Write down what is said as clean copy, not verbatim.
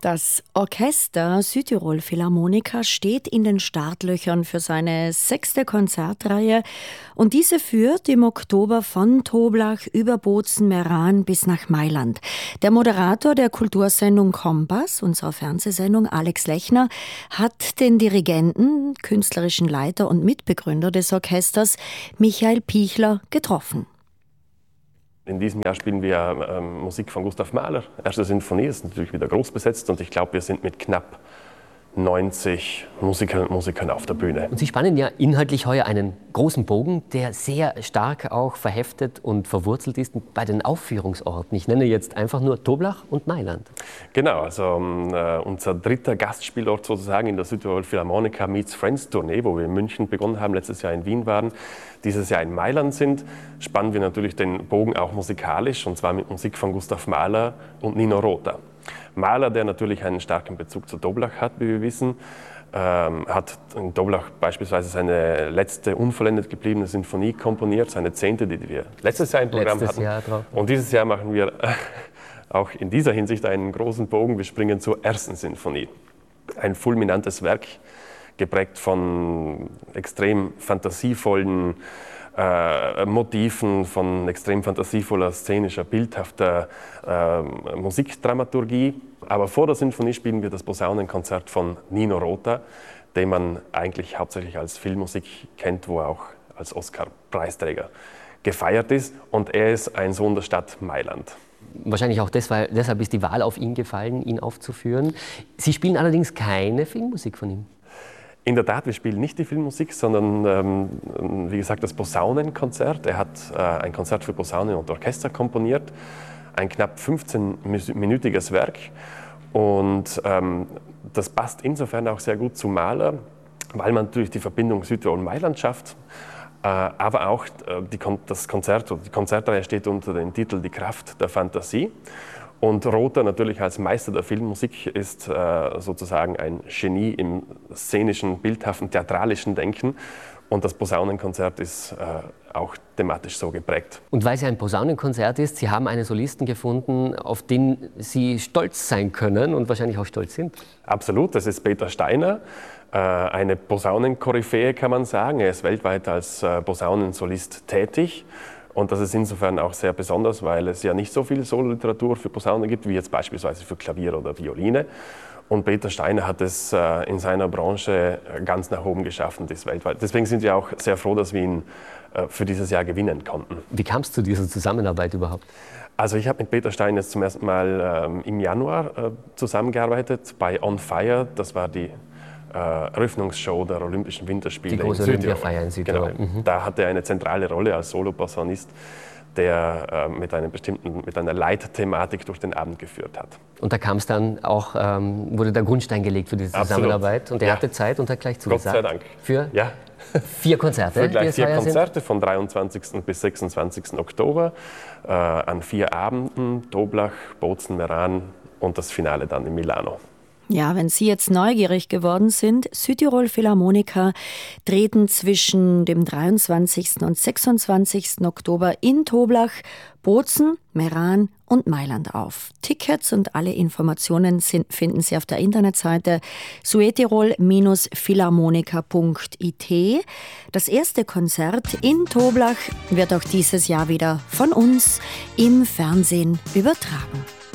Das Orchester Südtirol Philharmoniker steht in den Startlöchern für seine 6. Konzertreihe und diese führt im Oktober von Toblach über Bozen, Meran bis nach Mailand. Der Moderator der Kultursendung Kompass, unserer Fernsehsendung, Alex Lechner, hat den Dirigenten, künstlerischen Leiter und Mitbegründer des Orchesters, Michael Pichler, getroffen. In diesem Jahr spielen wir Musik von Gustav Mahler. Erste Sinfonie ist natürlich wieder groß besetzt und ich glaube, wir sind mit knapp 90 Musikerinnen und Musikern auf der Bühne. Und Sie spannen ja inhaltlich heuer einen großen Bogen, der sehr stark auch verheftet und verwurzelt ist bei den Aufführungsorten. Ich nenne jetzt einfach nur Toblach und Mailand. Genau, also unser dritter Gastspielort sozusagen in der Südtirol Philharmoniker Meets Friends Tournee, wo wir in München begonnen haben, letztes Jahr in Wien waren, dieses Jahr in Mailand sind, spannen wir natürlich den Bogen auch musikalisch, und zwar mit Musik von Gustav Mahler und Nino Rota. Mahler, der natürlich einen starken Bezug zu Toblach hat, wie wir wissen, hat in Toblach beispielsweise seine letzte unvollendet gebliebene Sinfonie komponiert, seine 10., die wir letztes Jahr im Programm hatten. Und dieses Jahr machen wir auch in dieser Hinsicht einen großen Bogen. Wir springen zur 1. Sinfonie. Ein fulminantes Werk, geprägt von extrem fantasievollen Motiven, von extrem fantasievoller, szenischer, bildhafter Musikdramaturgie. Aber vor der Sinfonie spielen wir das Posaunenkonzert von Nino Rota, den man eigentlich hauptsächlich als Filmmusik kennt, wo er auch als Oscar-Preisträger gefeiert ist. Und er ist ein Sohn der Stadt Mailand. Wahrscheinlich auch deshalb ist die Wahl auf ihn gefallen, ihn aufzuführen. Sie spielen allerdings keine Filmmusik von ihm. In der Tat, wir spielen nicht die Filmmusik, sondern, wie gesagt, das Posaunenkonzert. Er hat ein Konzert für Posaune und Orchester komponiert, ein knapp 15-minütiges Werk. Und das passt insofern auch sehr gut zu Mahler, weil man natürlich die Verbindung Südtirol-Mailand schafft. Aber auch die Konzertreihe steht unter dem Titel Die Kraft der Fantasie. Und Rota natürlich als Meister der Filmmusik ist sozusagen ein Genie im szenischen, bildhaften, theatralischen Denken. Und das Posaunenkonzert ist auch thematisch so geprägt. Und weil es ja ein Posaunenkonzert ist, Sie haben einen Solisten gefunden, auf den Sie stolz sein können und wahrscheinlich auch stolz sind. Absolut, das ist Peter Steiner, eine Posaunenkoryphäe kann man sagen. Er ist weltweit als Posaunensolist tätig. Und das ist insofern auch sehr besonders, weil es ja nicht so viel Sololiteratur für Posaune gibt, wie jetzt beispielsweise für Klavier oder Violine. Und Peter Steiner hat es in seiner Branche ganz nach oben geschafft und ist weltweit. Deswegen sind wir auch sehr froh, dass wir ihn für dieses Jahr gewinnen konnten. Wie kam es zu dieser Zusammenarbeit überhaupt? Also ich habe mit Peter Steiner jetzt zum ersten Mal im Januar zusammengearbeitet bei On Fire. Das war die Eröffnungsshow der Olympischen Winterspiele. Die große Olympiafeier in Südtirol. Genau. Da hatte er eine zentrale Rolle als Soloposaunist, der mit einer Leitthematik durch den Abend geführt hat. Und da kam es dann auch, wurde der Grundstein gelegt für diese Zusammenarbeit. Absolut. Und er hatte Zeit und hat gleich zugesagt. Gott sei Dank. Für ja. 4 Konzerte. Für gleich 4 Konzerte vom 23. bis 26. Oktober an 4 Abenden, Toblach, Bozen, Meran und das Finale dann in Milano. Ja, wenn Sie jetzt neugierig geworden sind, Südtirol Philharmoniker treten zwischen dem 23. und 26. Oktober in Toblach, Bozen, Meran und Mailand auf. Tickets und alle Informationen finden Sie auf der Internetseite suetirol-philharmoniker.it. Das erste Konzert in Toblach wird auch dieses Jahr wieder von uns im Fernsehen übertragen.